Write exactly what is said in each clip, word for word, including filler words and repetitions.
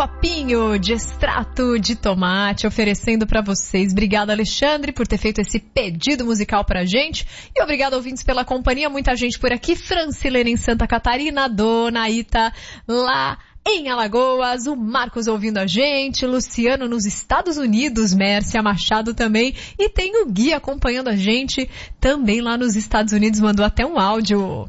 copinho de extrato de tomate oferecendo para vocês. Obrigada, Alexandre, por ter feito esse pedido musical pra gente. E obrigado, ouvintes, pela companhia. Muita gente por aqui. Francilene em Santa Catarina, Dona Ita lá em Alagoas, o Marcos ouvindo a gente, Luciano nos Estados Unidos, Mércia Machado também, e tem o Gui acompanhando a gente também lá nos Estados Unidos, mandou até um áudio.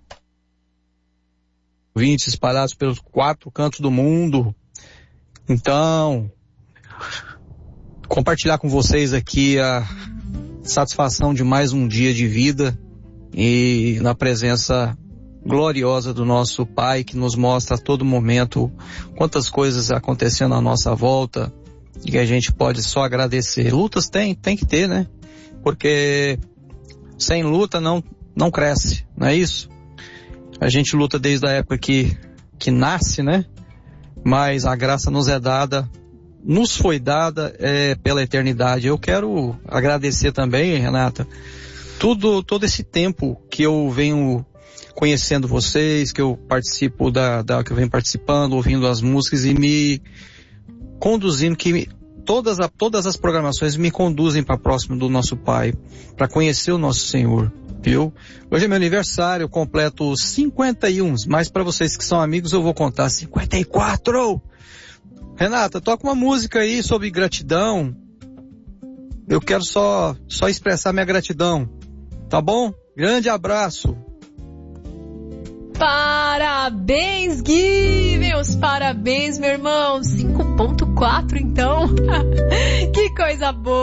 Ouvintes espalhados pelos quatro cantos do mundo. Então, compartilhar com vocês aqui a satisfação de mais um dia de vida e na presença gloriosa do nosso Pai, que nos mostra a todo momento quantas coisas acontecendo à nossa volta e que a gente pode só agradecer. Lutas tem, tem que ter, né? Porque sem luta não, não cresce, não é isso? A gente luta desde a época que, que nasce, né? Mas a graça nos é dada, nos foi dada é, pela eternidade. Eu quero agradecer também, Renata, tudo, todo esse tempo que eu venho conhecendo vocês, que eu participo da, da, que eu venho participando, ouvindo as músicas e me conduzindo, que todas, a, todas as programações me conduzem para próximo do nosso Pai, para conhecer o nosso Senhor, viu? Hoje é meu aniversário, eu completo cinquenta e um, mas para vocês que são amigos eu vou contar cinquenta e quatro! Renata, toca uma música aí sobre gratidão. Eu quero só, só expressar minha gratidão, tá bom? Grande abraço! Parabéns, Gui! Meus parabéns, meu irmão! cinco ponto quatro, então! Que coisa boa!